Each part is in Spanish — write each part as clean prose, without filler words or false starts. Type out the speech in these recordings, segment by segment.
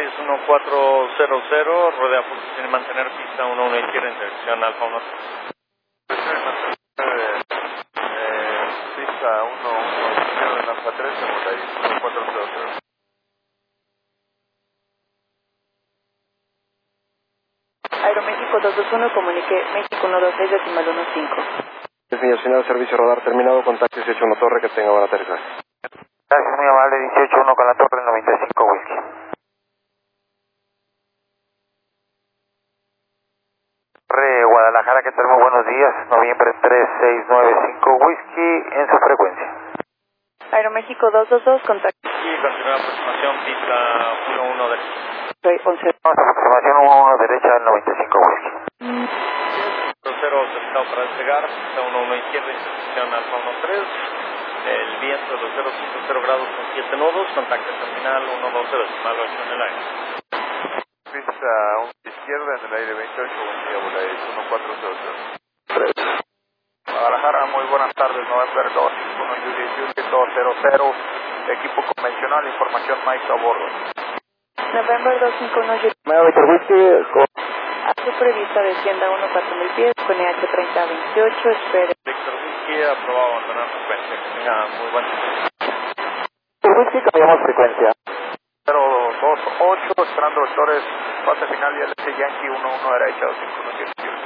Airways 1400, rodea posición y mantener pista 11 izquierda en dirección Alfa 1. Pista 11 izquierda en Alfa 3, Airways 1400. Aeroméxico 221, comunique México 126.15. Señor final, servicio radar terminado, contacto 181 Torre, que tenga buena aterrizaje. Gracias, muy amable, 181 con la Torre 95 Whisky. Torre Guadalajara, ¿qué tal? Muy buenos días, noviembre 3695 Whisky en su frecuencia. Aeroméxico 222, contacto. Y continúa aproximación pista 11 derecha. Soy 11. Aproximación 11 derecha al 95 Whisky. 00 autorizado para despegar, pista 11 izquierda en dirección Alfa 13. El viento de los 050 grados con 7 nudos, contacto terminal 120 decimal 8 en el aire. Pista 11 izquierda en el aire 28, buen día, Volaris 1400. Guadalajara, muy buenas tardes, November 251 Juliet 200, equipo convencional, información Mike a bordo. November 251, Victor Whisky, a su prevista descienda 14000 pies con EH3028, espere. Víctor Whisky, aprobado abandonar frecuencia, que tenga muy buen tiempo. Victor Whisky, cambiamos frecuencia. 028, esperando vectores, fase final y LC Yankee 11 derecha, 2117.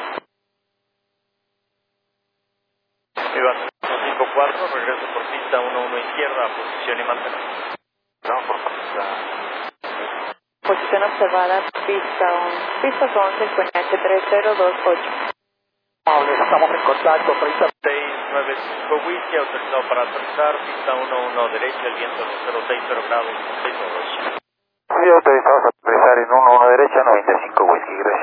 Iván 154, regreso por pista 11 izquierda, posición y mantener. Vamos por pista. Posición observada, pista 11, pistas 11 con EH3028. Estamos en contacto, 695 Whisky, autorizado para aterrizar, pista 11 derecha, el viento de 060 grados con 6 nudos. Sí, autorizados a aterrizar en 11 derecha, 95 Whisky, gracias.